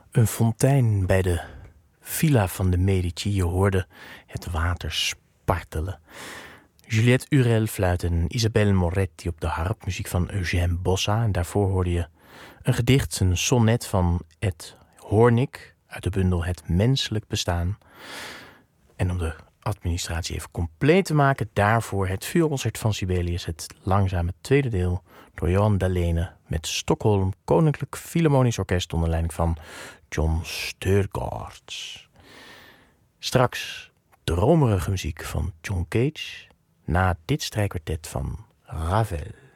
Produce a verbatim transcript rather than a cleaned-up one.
Een fontein bij de Villa van de Medici. Je hoorde het water spartelen. Juliette Urel fluit en Isabelle Moretti op de harp. Muziek van Eugène Bossa. En daarvoor hoorde je een gedicht, een sonnet van Ed Hoornik uit de bundel Het Menselijk Bestaan. En om de administratie even compleet te maken, daarvoor het vuurconcert van Sibelius, het langzame tweede deel door Johan Dalene met Stockholm Koninklijk Philharmonisch Orkest onder leiding van John Steurgaards. Straks dromerige muziek van John Cage na dit strijkkwartet van Ravel.